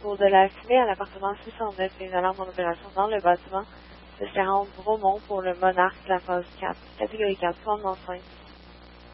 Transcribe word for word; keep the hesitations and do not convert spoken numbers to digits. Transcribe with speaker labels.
Speaker 1: retour de la fumée à l'appartement six cent neuf, une alarme en opération dans le bâtiment de Charente-Bromont pour le Monarque, la phase quatre, catégorie quatre, commandement cinq.